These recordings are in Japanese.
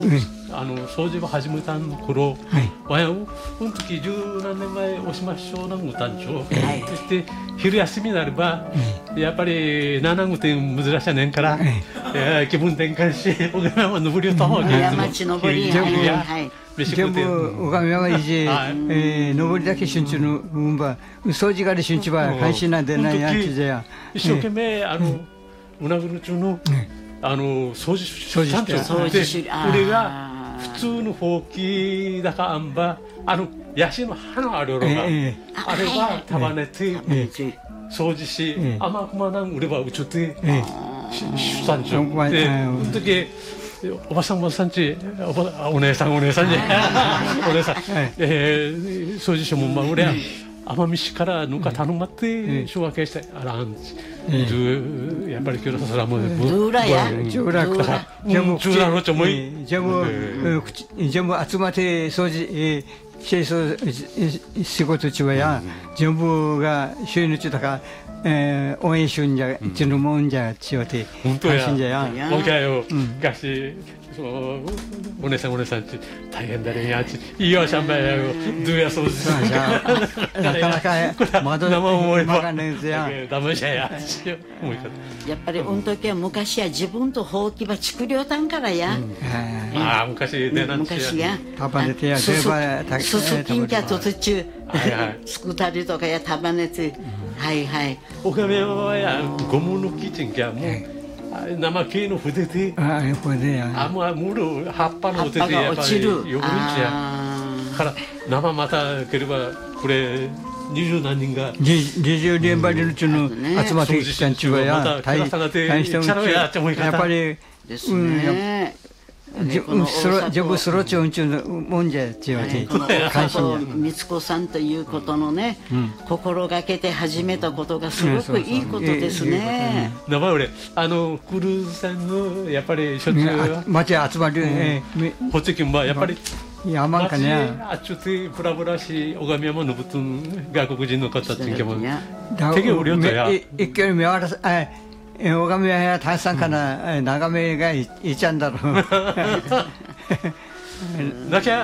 掃除を始めた頃、わやこの時十何年前大島市長の歌んちょ、そして昼休みになれば、やっぱり七ぐて珍しいねんから、気分転換しおかみは登りをと山地登り全部おかみは이제登りだけ春中のうんば掃除がで春中は関心なんでないやつじゃ一生懸命うなぐる中の掃除して俺が普通のほうきだかあんばヤシの葉のあるのがあれは束ねて掃除し甘くまなん売ればうちて出産中でその時おばさんおばさんちお姉さんお姉さんにお姉さん掃除してもまあ俺は奄美市からぬか頼まって小学生してあらんやっぱり今日のそらもう全部集まって掃除清掃仕事中はや全部が週の中だから応援しゅんじゃちのもんじゃちわて本当やおかよ昔お姉さんち大変だねやちいいよしゃんばやよどうやそうですなかなかまだ生思えばダメじゃやっぱりあの時は昔は自分とほうきば作りょうたんからや昔ねなんちや束ねてやすすきんきゃと途中作ったりとかや束ねておかみはやゴムのキッチンきゃもう生系の筆でむる葉っぱの筆でやっぱり汚れちゃうから生またければこれ20何人が 20年ばりのうちの集まってきたんちゅうや大したうちやっぱり自分そろちょんちゅうのもんじゃちゅうて関心や光子さんということのね心がけて始めたことがすごくいいことですね。 名前俺クルーズさんのやっぱりしょっちゅう町集まるほっちきんばやっぱり山かねあっちゅうてプラプラし拝み山のぶつん外国人の方ってけも手が売りよったや一挙に見渡すおかみはたくさんから眺めがいいちゃんだろうだけ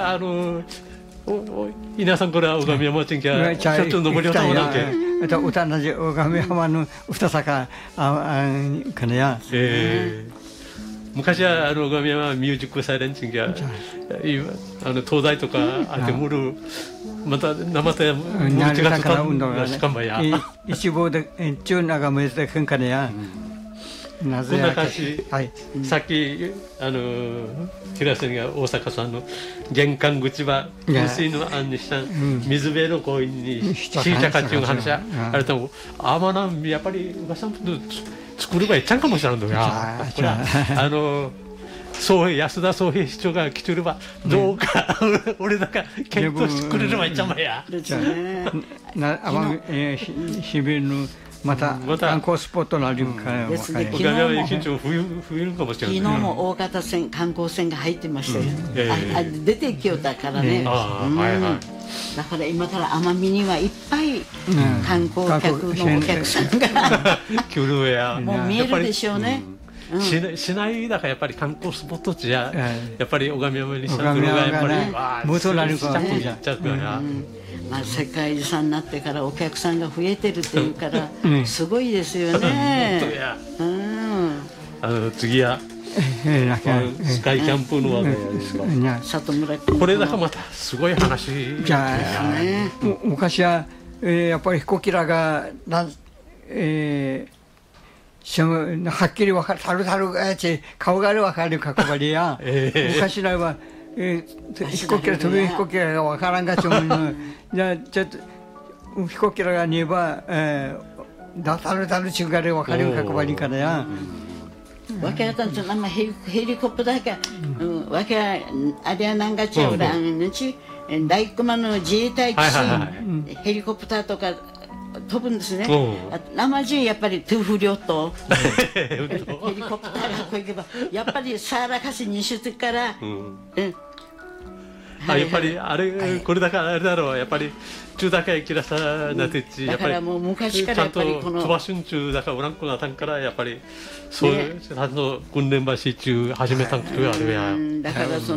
稲さんからおかみ山ちんきゃちょっと登りよったもんなんけうたなじおかみ山の二坂かねや昔はおかみ山ミュージックサイレンチンきゃ東大とかあってむるまた生田やむるちがったんだしかもや一望で中長めでくんかねやなぜやさっき平瀬が大阪さんの玄関口は風水の案にした水辺の公園にしいたかっていう話あれともあまなんやっぱりおばさんと作ればいっちゃんかもしれないんだよ安田総平市長が来てればどうか俺だから検討してくれればいっちゃんまや日々のまた観光スポットのあるか昨日も大型船観光船が入ってましたよ出てきよったからねだから今から奄美にはいっぱい観光客のお客さんがもう見えるでしょうね市内だからやっぱり観光スポット地ややっぱり拝み山にしたところがやっぱり無なるか世界遺産になってからお客さんが増えてるっていうからすごいですよね。 次はスカイキャンプの里村これだからまたすごい話じゃあ昔はやっぱり飛行機らがはっきり分かる、たるがち顔が分かるかこばりや、昔らは飛行機ら飛び飛行機らが分からんがちょもじゃあちょっと飛行機らがにばたるちゅうがで分かるかこばりからや。 わけあったんちゃなヘリコプターかわけあれはなんかちゃうらんち大熊の自衛隊機ヘリコプターとか飛ぶんですね。生中やっぱりトゥフリョとヘリコプターがこう行けばやっぱりサーラカシに出てからやっぱりあれ、これだからあれだろう、やっぱり中高いきらさなてち、やっぱりちゃんと飛ばしん中だからおらんこなたんからやっぱりそういうちゃんと訓練場所中始めたんくあるや。 だから